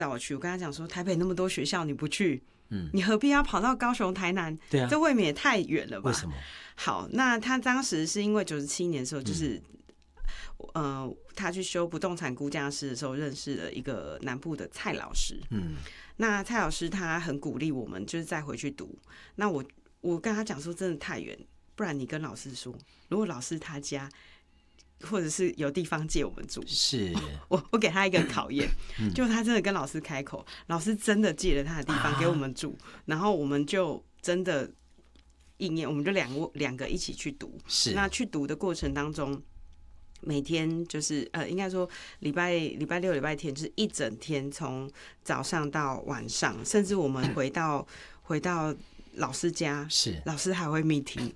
带我去，我跟他讲说，台北那么多学校你不去，你何必要跑到高雄、台南？ 对啊， 这未免也太远了吧？ 为什么？ 好，那他当时是因为97年的时候，就是。他去修不动产估价师的时候，认识了一个南部的蔡老师。那蔡老师他很鼓励我们，就是再回去读。那我跟他讲说，真的太远，不然你跟老师说，如果老师他家或者是有地方借我们住， 是我给他一个考验，就他真的跟老师开口，老师真的借了他的地方给我们住，然后我们就真的应验，我们就两个一起去读。 是那去读的过程当中。每天就是应该说礼拜六、礼拜天，就是一整天，从早上到晚上，甚至我们回到老师家， 是老师还会 meeting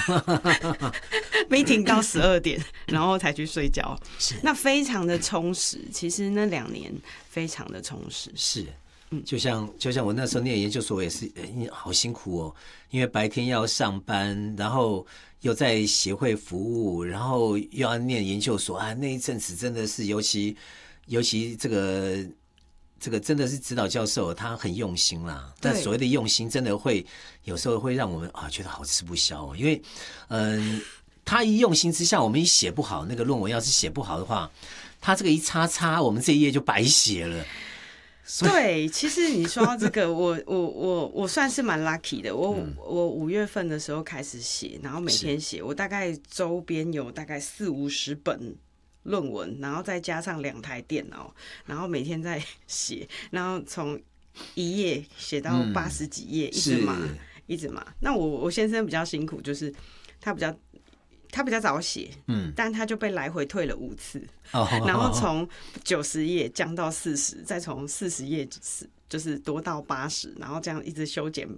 到12点，然后才去睡觉。那非常的充实，其实那2年非常的充实。 是。就像我那时候念研究所也是，好辛苦哦，因为白天要上班，然后又在协会服务，然后又要念研究所啊，那一阵子真的是，尤其这个真的是指导教授他很用心啦，但所谓的用心真的会有时候会让我们觉得好吃不消哦，因为他一用心之下，我们一写不好那个论文，要是写不好的话，他这个一叉，我们这一页就白写了。 对，其实你说到这个，我算是蛮 lucky 的。我5月份的时候开始写，然后每天写，我大概周边有大概40-50本论文，然后再加上2台电脑，然后每天在写，然后从1页写到80几页，一直码。那我先生比较辛苦，就是他比较早写，但他就被来回退了5次，然后从90页降到40，再从40页就是多到80，然后这样一直修剪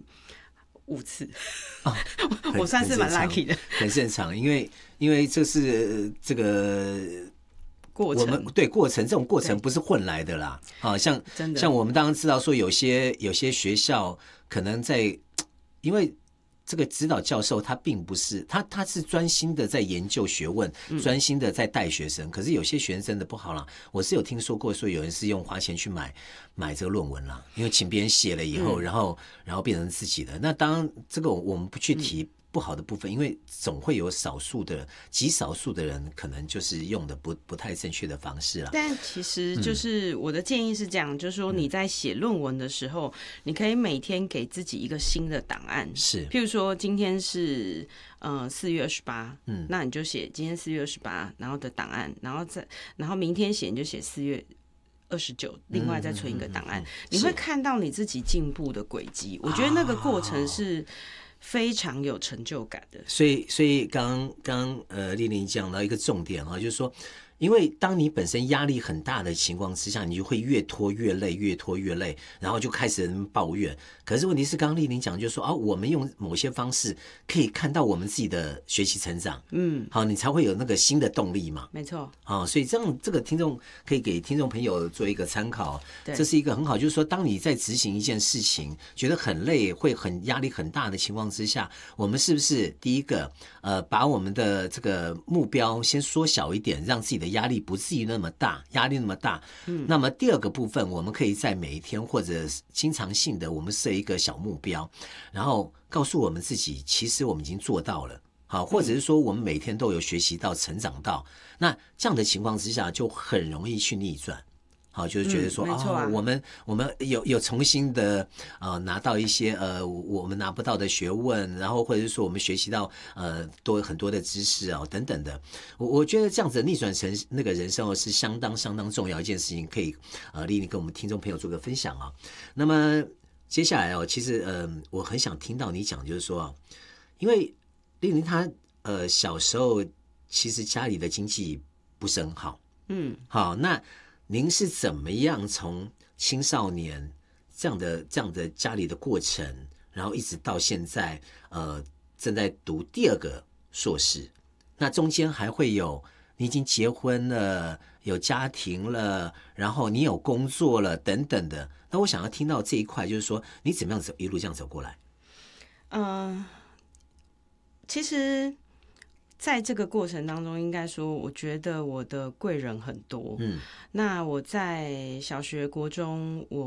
5次。我算是蛮 lucky 的， 很正常，因为这是这个过程， 我们对过程，这种过程不是混来的啦。像我们当然知道说有些学校可能因为这个指导教授他并不是他是专心的在研究学问，专心的在带学生，可是有些学生真的不好啦。我是有听说过说有人是用花钱去买这个论文啦，因为请别人写了以后，然后变成自己的。那当然这个我们不去提不好的部分，因为总会有极少数的人可能就是用的不太正确的方式啦。 但其实就是我的建议是这样，就是说你在写论文的时候，你可以每天给自己一个新的档案， 是， 譬如说今天是4月28，那你就写今天4月28，然后的档案，然后明天写你就写4月29，另外再存一个档案，你会看到你自己进步的轨迹。我觉得那个过程是非常有成就感的。 所以刚丽玲讲到一个重点啊，就是说，因为当你本身压力很大的情况之下，你就会越拖越累，然后就开始抱怨。可是问题是，刚刚丽玲讲就是说我们用某些方式可以看到我们自己的学习成长，好，你才会有那个新的动力嘛。 没错， 所以这个听众可以给听众朋友做一个参考，这是一个很好，就是说，当你在执行一件事情，觉得很累，会压力很大的情况之下，我们是不是第一个把我们的这个目标先缩小一点，让自己的压力不至于那么大，那么第二个部分，我们可以在每一天或者经常性的，我们设一个小目标，然后告诉我们自己，其实我们已经做到了。好，或者是说我们每天都有学习到、成长到，那这样的情况之下，就很容易去逆转。好，就是觉得说我们有重新的拿到一些我们拿不到的学问，然后或者是说我们学习到很多的知识等等的。我觉得这样子逆转成那个人生是相当重要一件事情，可以丽丽跟我们听众朋友做个分享啊。那么接下来其实我很想听到你讲，就是说因为丽丽她小时候其实家里的经济不是很好，好，那您是怎么样从青少年这样的家里的过程，然后一直到现在正在读第2个硕士，那中间还会有你已经结婚了，有家庭了，然后你有工作了等等的，那我想要听到这一块，就是说你怎么样一路这样走过来？ 其实在这个过程当中，应该说，我觉得我的贵人很多。那我在小学、国中，